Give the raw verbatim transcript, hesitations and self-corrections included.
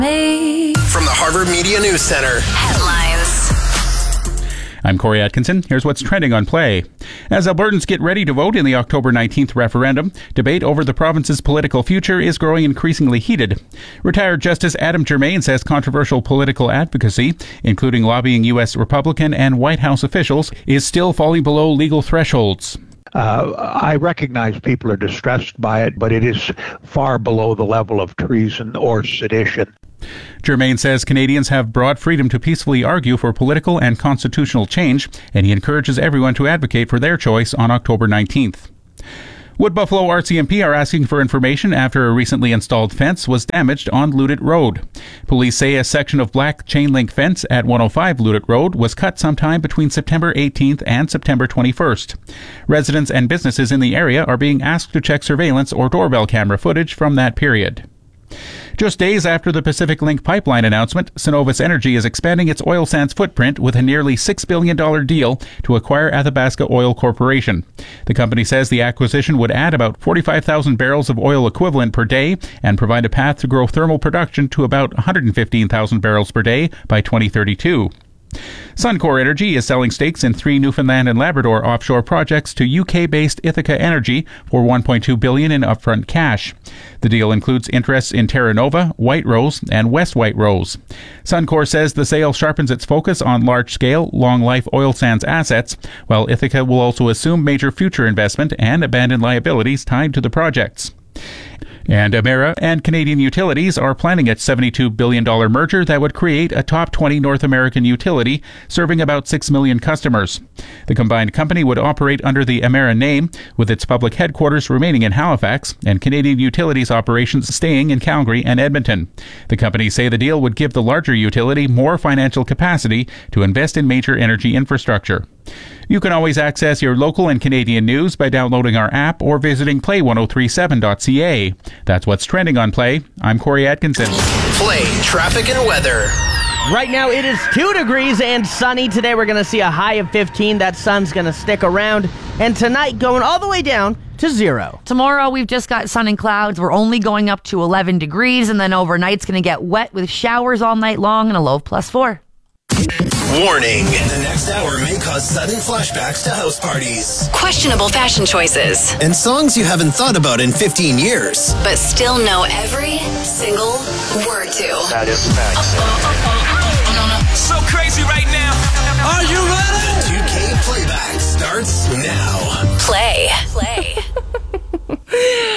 From the Harvard Media News Center. Headlines. I'm Corey Atkinson. Here's what's trending on Play. As Albertans get ready to vote in the October nineteenth referendum, debate over the province's political future is growing increasingly heated. Retired Justice Adam Germain says controversial political advocacy, including lobbying U S Republican and White House officials, is still falling below legal thresholds. Uh, I recognize people are distressed by it, but it is far below the level of treason or sedition. Germain says Canadians have broad freedom to peacefully argue for political and constitutional change, and he encourages everyone to advocate for their choice on October nineteenth. Wood Buffalo R C M P are asking for information after a recently installed fence was damaged on Ludit Road. Police say a section of black chain link fence at one oh five Ludit Road was cut sometime between September eighteenth and September twenty-first. Residents and businesses in the area are being asked to check surveillance or doorbell camera footage from that period. Just days after the Pacific Link pipeline announcement, Cenovus Energy is expanding its oil sands footprint with a nearly six billion dollars deal to acquire Athabasca Oil Corporation. The company says the acquisition would add about forty-five thousand barrels of oil equivalent per day and provide a path to grow thermal production to about one hundred fifteen thousand barrels per day by twenty thirty-two. Suncor Energy is selling stakes in three Newfoundland and Labrador offshore projects to U K-based Ithaca Energy for one point two billion dollars in upfront cash. The deal includes interests in Terra Nova, White Rose, and West White Rose. Suncor says the sale sharpens its focus on large-scale, long-life oil sands assets, while Ithaca will also assume major future investment and abandon liabilities tied to the projects. And Emera and Canadian Utilities are planning a seventy-two billion dollars merger that would create a top twenty North American utility serving about six million customers. The combined company would operate under the Emera name, with its public headquarters remaining in Halifax and Canadian Utilities operations staying in Calgary and Edmonton. The companies say the deal would give the larger utility more financial capacity to invest in major energy infrastructure. You can always access your local and Canadian news by downloading our app or visiting play ten thirty-seven dot c a. That's what's trending on Play. I'm Corey Atkinson. Play, traffic, and weather. Right now it is two degrees and sunny. Today we're going to see a high of fifteen. That sun's going to stick around. And tonight going all the way down to zero. Tomorrow we've just got sun and clouds. We're only going up to eleven degrees, and then overnight it's going to get wet with showers all night long and a low of plus four. Warning. The next hour may cause sudden flashbacks to house parties. Questionable fashion choices. And songs you haven't thought about in fifteen years. But still know every single word to. That is fact. So crazy right now. Are you ready? The two K playback starts now. Play. Play.